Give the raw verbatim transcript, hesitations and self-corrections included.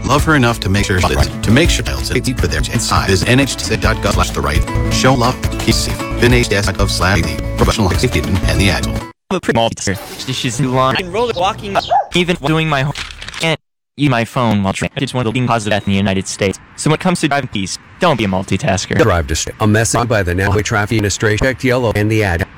Love her enough to make sure she's right. To make sure child's safety for their inside is N H T S dot gov slash the right. Show love, keep safe. N H T S dot gov slash the professional safety and the agile. I'm a pretty multitasker. Dishes in line. I can roll it walking, even doing my home. Can't use my phone while driving. It's one of the leading causes of death in the United States. So when it comes to driving, please don't be a multitasker. Drive to a message by the National Traffic Administration checked yellow and the ad.